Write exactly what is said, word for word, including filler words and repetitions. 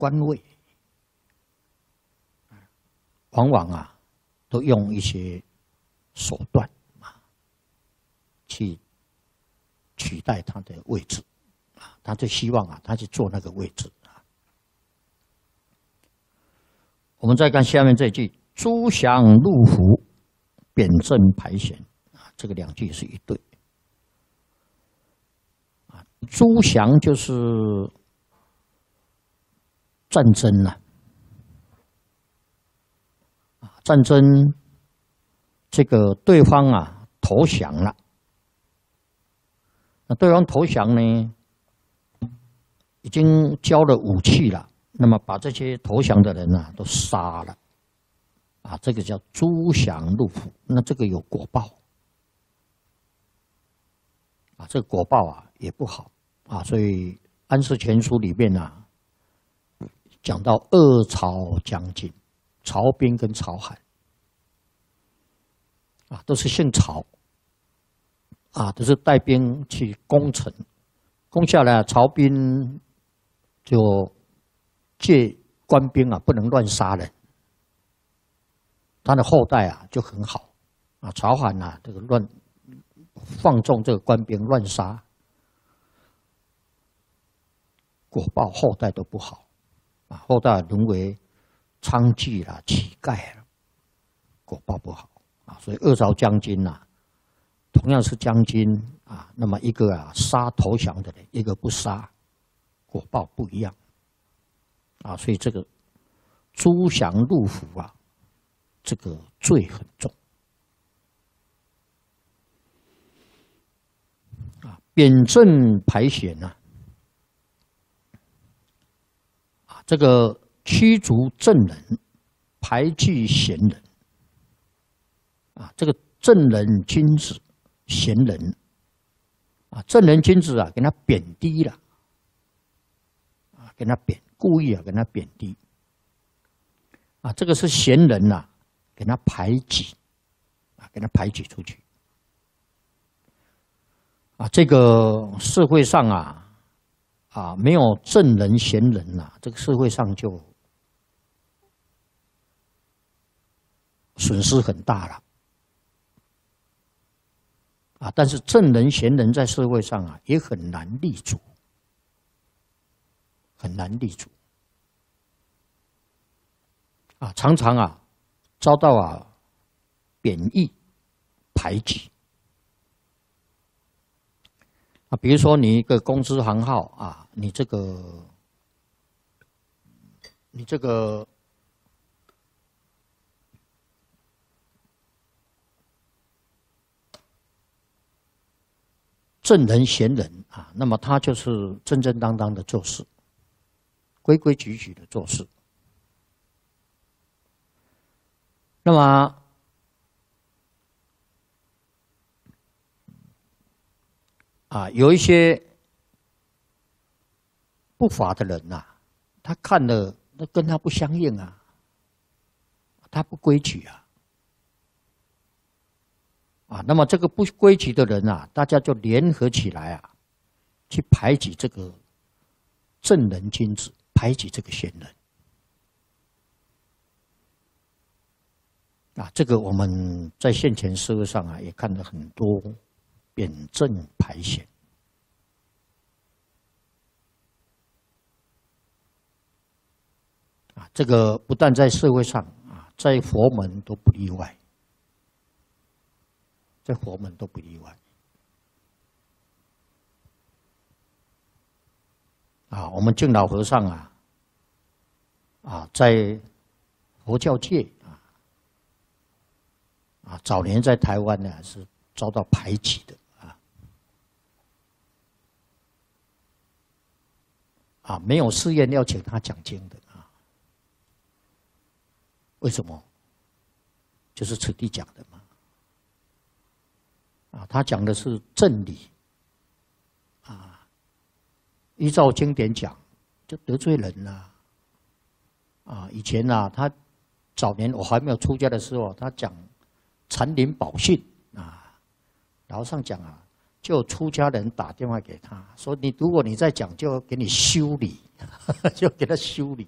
官位，往往啊都用一些手段啊去取代他的位置啊，他就希望啊他去做那个位置啊。我们再看下面这句：诸降入伏，扁正排险啊，这个两句是一对啊。诸降就是战争呐、啊，战争这个对方啊投降了，那对方投降呢，已经交了武器了，那么把这些投降的人啊都杀了，啊，这个叫诸降入伏，那这个有果报，啊，这个果报啊也不好啊，所以《安世全书》里面啊。讲到二曹将军，曹彬跟曹罕，啊，都是姓曹，啊，都是带兵去攻城，攻下来，曹彬就借官兵啊，不能乱杀人，他的后代啊就很好，啊，曹罕啊这个乱放纵这个官兵乱杀，果报后代都不好。后代沦为娼妓啦、乞丐了，果报不好啊。所以二曹将军呐、啊，同样是将军啊，那么一个啊杀投降的人，一个不杀，果报不一样啊。所以这个诸降入伏啊，这个罪很重啊。扁正排险呐、啊。这个驱逐正人，排拒贤人，啊，这个正人君子、贤人，啊，正人君子啊，给他贬低了，啊，给他贬，故意啊，给他贬低，啊，这个是贤人呐、啊，给他排挤，啊，给他排挤出去，啊，这个社会上啊。啊，没有正人贤人呐、啊，这个社会上就损失很大了。啊，但是正人贤人在社会上啊，也很难立足，很难立足。啊，常常啊，遭到啊贬义、排挤。啊，比如说你一个公司行号啊，你这个，你这个正人贤人啊，那么他就是正正当当的做事，规规矩矩的做事。那么啊，有一些不法的人呐、啊，他看了那跟他不相应啊，他不规矩啊，啊，那么这个不规矩的人啊，大家就联合起来啊，去排挤这个正人君子，排挤这个贤人。啊，这个我们在现前社会上啊，也看到很多。扁正排险啊，这个不但在社会上啊，在佛门都不例外，在佛门都不例外啊。我们净老和尚啊，啊，在佛教界啊，啊，早年在台湾呢是遭到排挤的。啊，没有寺院要请他讲经的啊？为什么？就是此地讲的嘛。啊，他讲的是正理，啊，依照经典讲，就得罪人了。啊，以前啊，他早年我还没有出家的时候，他讲禅林宝训啊，老和尚讲啊。就出家人打电话给他说：“你如果你再讲，就给你修理，就给他修理。”